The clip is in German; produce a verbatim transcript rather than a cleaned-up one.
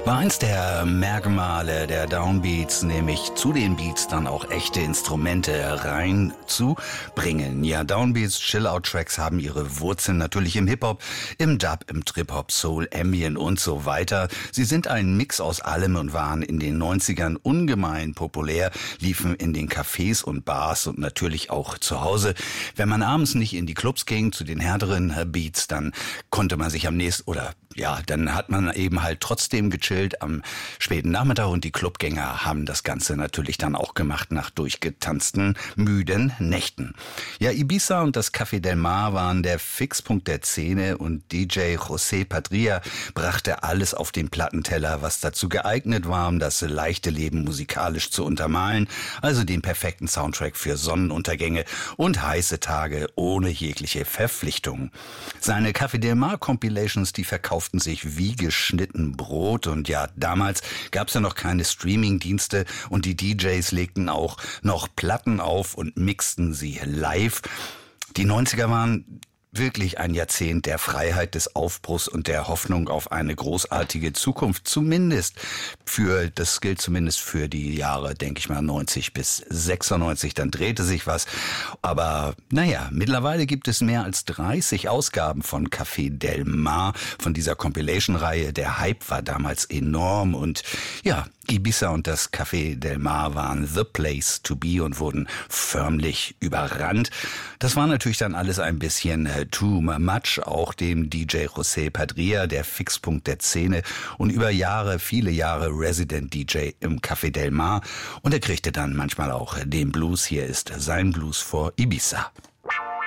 War eins der Merkmale der Downbeats, nämlich zu den Beats dann auch echte Instrumente reinzubringen. Ja, Downbeats, Chill-Out-Tracks haben ihre Wurzeln natürlich im Hip-Hop, im Dub, im Trip-Hop, Soul, Ambient und so weiter. Sie sind ein Mix aus allem und waren in den neunzigern ungemein populär, liefen in den Cafés und Bars und natürlich auch zu Hause. Wenn man abends nicht in die Clubs ging, zu den härteren Beats, dann konnte man sich am nächsten, oder ja, dann hat man eben halt trotzdem gechillt am späten Nachmittag und die Clubgänger haben das Ganze natürlich dann auch gemacht nach durchgetanzten, müden Nächten. Ja, Ibiza und das Café Del Mar waren der Fixpunkt der Szene und D J José Padilla brachte alles auf den Plattenteller, was dazu geeignet war, um das leichte Leben musikalisch zu untermalen, also den perfekten Soundtrack für Sonnenuntergänge und heiße Tage ohne jegliche Verpflichtung. Seine Café Del Mar Compilations, die verkauften sich wie geschnitten Brot und ja, damals gab's ja noch keine Streaming-Dienste und die D Js legten auch noch Platten auf und mixten sie live. Die neunziger waren wirklich ein Jahrzehnt der Freiheit, des Aufbruchs und der Hoffnung auf eine großartige Zukunft, zumindest für, das gilt zumindest für die Jahre, denke ich mal, neunzig bis sechsundneunzig, dann drehte sich was. Aber naja, mittlerweile gibt es mehr als dreißig Ausgaben von Café Del Mar, von dieser Compilation-Reihe. Der Hype war damals enorm und ja, Ibiza und das Café Del Mar waren the place to be und wurden förmlich überrannt. Das war natürlich dann alles ein bisschen too much, auch dem D J José Padilla, der Fixpunkt der Szene und über Jahre, viele Jahre Resident D J im Café Del Mar. Und er kriegte dann manchmal auch den Blues. Hier ist sein Blues for Ibiza.